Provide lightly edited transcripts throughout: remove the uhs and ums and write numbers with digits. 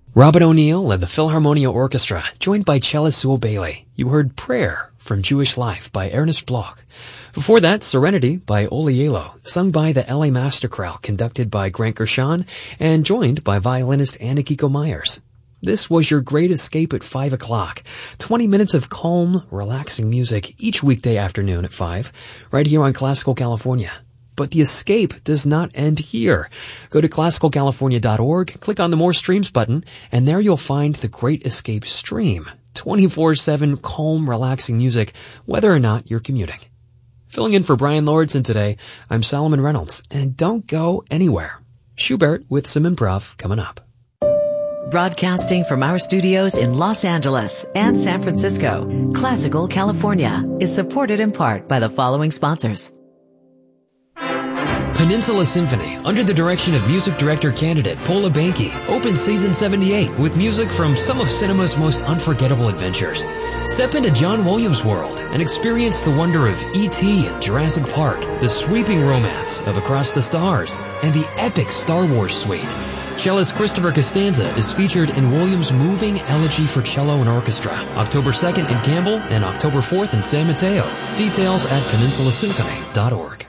Robin O'Neill led the Philharmonia Orchestra, joined by cellist Sewell Bailey. You heard Prayer from Jewish Life by Ernest Bloch. Before that, Serenity by Ole Yelo, sung by the LA Master Chorale, conducted by Grant Gershon, and joined by violinist Anna-Kiko Myers. This was your Great Escape at 5 o'clock. 20 minutes of calm, relaxing music each weekday afternoon at 5, right here on Classical California. But the escape does not end here. Go to classicalcalifornia.org, click on the More Streams button, and there you'll find the Great Escape stream. 24/7 calm, relaxing music, whether or not you're commuting. Filling in for Brian Lordson today, I'm Solomon Reynolds, and don't go anywhere. Schubert with some improv coming up. Broadcasting from our studios in Los Angeles and San Francisco, Classical California is supported in part by the following sponsors. Peninsula Symphony, under the direction of music director candidate Paula Banky, opens season 78 with music from some of cinema's most unforgettable adventures. Step into John Williams' world and experience the wonder of E.T. and Jurassic Park, the sweeping romance of Across the Stars, and the epic Star Wars suite. Cellist Christopher Costanza is featured in Williams' moving Elegy for Cello and Orchestra, October 2nd in Campbell and October 4th in San Mateo. Details at peninsulaSymphony.org.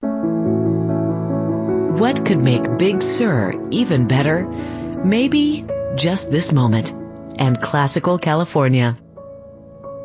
What could make Big Sur even better? Maybe just this moment. And Classical California.